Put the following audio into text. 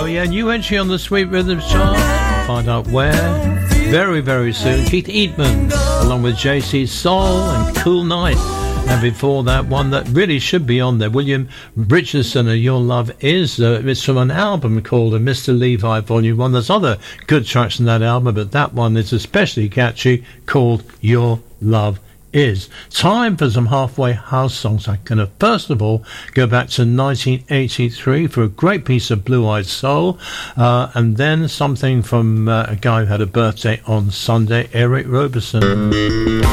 yeah, new entry on the Sweet Rhythms chart. Find out where very, very soon. Keith Eatman, along with JC Soul and Cool Night. And before that, one that really should be on there, William Richardson and Your Love Is. It's from an album called Mr. Levi Volume 1. There's other good tracks in that album, but that one is especially catchy, called Your Love Is. Time for some halfway house songs. I'm going to first of all go back to 1983 for a great piece of Blue-Eyed Soul, and then something from a guy who had a birthday on Sunday, Eric Roberson.